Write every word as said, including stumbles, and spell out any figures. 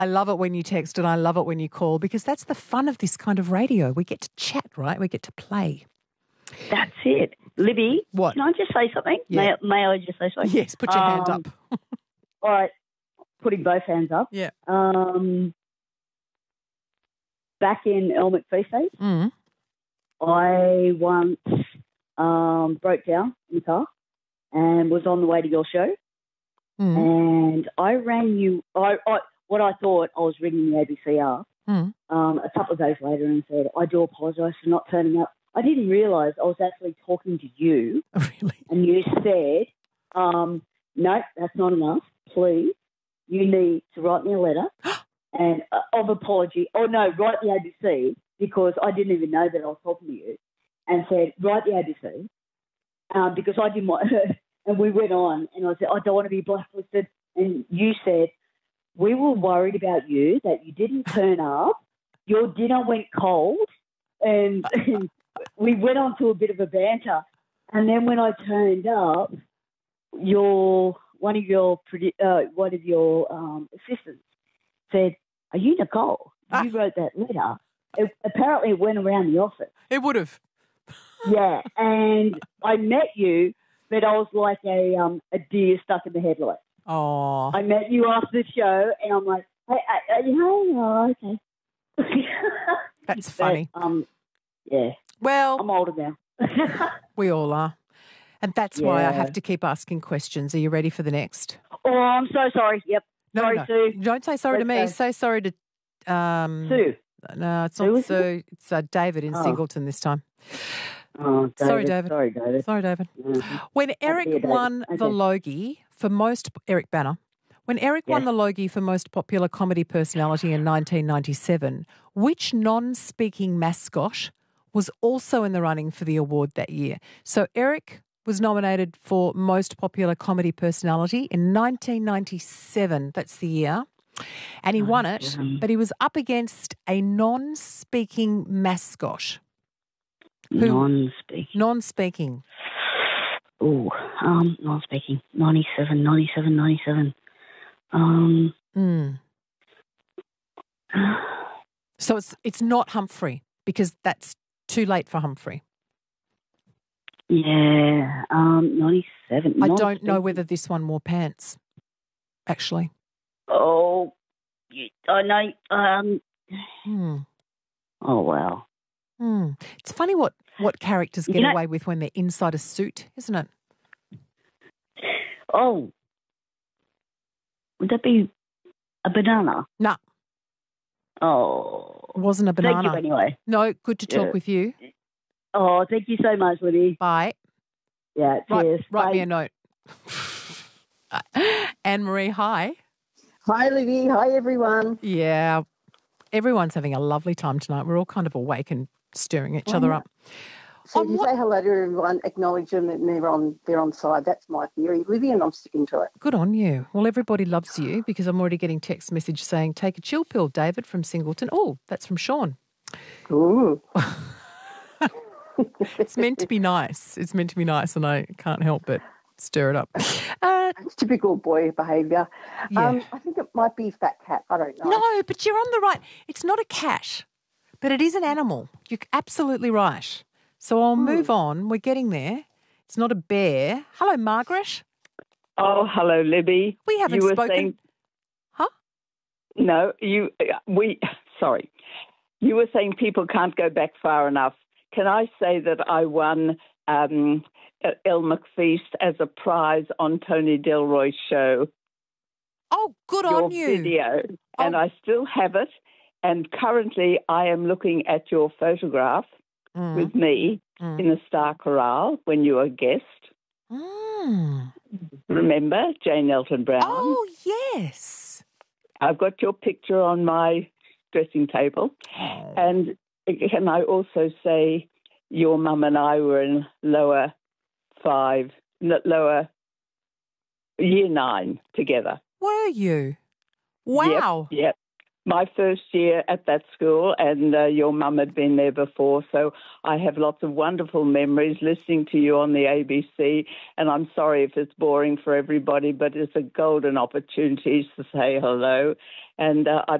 I love it when you text and I love it when you call because that's the fun of this kind of radio. We get to chat, right? We get to play. That's it. Libby, what? Can I just say something? Yeah. May, may I just say something? Yes, put your um, hand up. All right, putting both hands up. Yeah. Um, back in El McPhee days, mm. I once um, broke down in the car and was on the way to your show. Mm. And I rang you, I, I, what I thought I was ringing the A B C R mm. um, a couple of days later and said, I do apologise for not turning up. I didn't realise I was actually talking to you. Oh, really? And you said, um, no, that's not enough. Please, you need to write me a letter and uh, of apology. Oh, no, write the A B C because I didn't even know that I was talking to you and said, write the A B C um, because I didn't want and we went on and I said, I don't want to be blacklisted. And you said, we were worried about you, that you didn't turn up. Your dinner went cold and, and we went on to a bit of a banter. And then when I turned up, your one of your uh, one of your um, assistants said, "Are you Nicole? You ah. wrote that letter." It, apparently, it went around the office. It would have. Yeah, and I met you, but I was like a um, a deer stuck in the headlights. Oh. I met you after the show, and I'm like, "Hey, hey, hey oh, okay." That's funny. But, um, yeah. Well, I'm older now. We all are. And that's yeah. why I have to keep asking questions. Are you ready for the next? Oh, I'm so sorry. Yep. No, sorry, no. Sue. Don't say sorry Let's to me. go. Say sorry to... Um, Sue. No, it's Sue not Sue. It? It's uh, David in oh. Singleton this time. Oh, David. Sorry, David. Sorry, David. Sorry, David. Mm-hmm. When Eric David. won okay. the Logie for most... Eric Banner. When Eric yes. won the Logie for most popular comedy personality in nineteen ninety-seven, which non-speaking mascot was also in the running for the award that year? So Eric was nominated for most popular comedy personality in nineteen ninety-seven. That's the year. And he won it, but he was up against a non-speaking mascot. Who, non-speaking. Non-speaking. Oh, um, non-speaking. ninety-seven, ninety-seven, ninety-seven. Um. Mm. So it's it's not Humphrey because that's too late for Humphrey. Yeah, um, ninety-seven. I don't know whether this one wore pants, actually. Oh, I know. Um. Hmm. Oh, wow. Hmm. It's funny what, what characters get you know, away with when they're inside a suit, isn't it? Oh. Would that be a banana? No. Oh. It wasn't a banana. Thank you anyway. No, good to talk yeah. with you. Oh, thank you so much, Libby. Bye. Yeah, Write, cheers. write Bye. me a note. Anne-Marie, hi. Hi, Libby. Hi, everyone. Yeah. Everyone's having a lovely time tonight. We're all kind of awake and stirring each well, other up. So you what... say hello to everyone, acknowledge them and they're on, they're on side. That's my theory, Libby, and I'm sticking to it. Good on you. Well, everybody loves you because I'm already getting text message saying, take a chill pill, David from Singleton. Oh, that's from Sean. Ooh. It's meant to be nice. It's meant to be nice and I can't help but stir it up. Uh, it's typical boy behaviour. Yeah. Um, I think it might be fat cat. I don't know. No, but you're on the right. It's not a cat, but it is an animal. You're absolutely right. So I'll move hmm. on. We're getting there. It's not a bear. Hello, Margaret. Oh, hello, Libby. We haven't you were spoken. Saying, huh? No, you. We. Sorry, you were saying people can't go back far enough. Can I say that I won um, El McFeast as a prize on Tony Delroy's show? Oh, good your on you. Video, oh. And I still have it. And currently, I am looking at your photograph. Mm. With me mm. in the Star Chorale when you were a guest. Mm. Remember Jane Elton Brown? Oh, yes. I've got your picture on my dressing table. Oh. And can I also say your mum and I were in lower five, lower year nine together. Were you? Wow. Yep. yep. my first year at that school, and uh, your mum had been there before, so I have lots of wonderful memories listening to you on the A B C, and I'm sorry if it's boring for everybody, but it's a golden opportunity to say hello, and uh, I